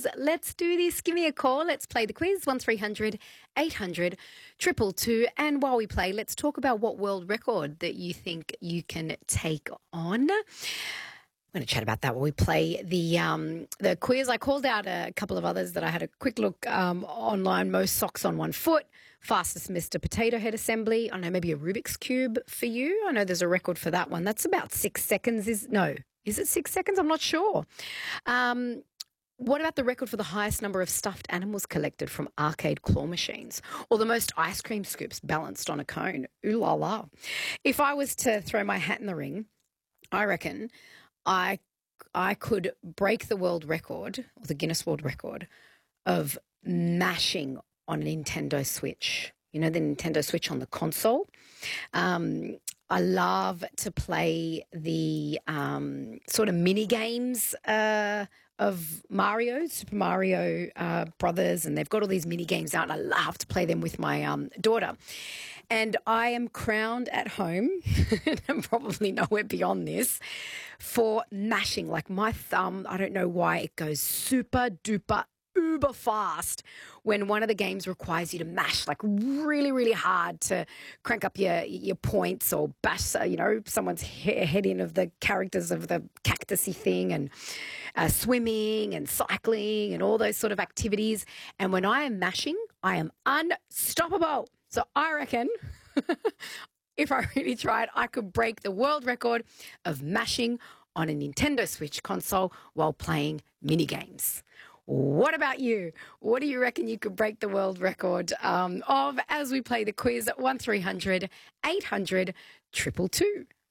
quiz. Let's do this. Give me a call. Let's play the quiz. 1300 800 222. And while we play, let's talk about what world record that you think you can take on. I'm going to chat about that while we play the quiz. I called out a couple of others that I had a quick look online. Most socks on 1 foot, fastest Mr. Potato Head assembly. I know maybe a Rubik's Cube for you. I know there's a record for that one. That's about 6 seconds. Is it 6 seconds? I'm not sure. What about the record for the highest number of stuffed animals collected from arcade claw machines? Or the most ice cream scoops balanced on a cone? Ooh la la. If I was to throw my hat in the ring, I reckon I could break the world record, or the Guinness World Record, of mashing on a Nintendo Switch. You know, the Nintendo Switch on the console. I love to play the sort of mini games of Mario, Super Mario Brothers, and they've got all these mini games out, and I love to play them with my daughter. And I am crowned at home, and I'm probably nowhere beyond this, for mashing. Like my thumb, I don't know why, it goes super duper uber fast when one of the games requires you to mash like really, really hard to crank up your points or bash, someone's head in of the characters of the cactusy thing, and swimming and cycling and all those sort of activities. And when I am mashing, I am unstoppable. So I reckon if I really tried, I could break the world record of mashing on a Nintendo Switch console while playing mini games. What about you? What do you reckon you could break the world record of as we play the quiz at 1300 800 222?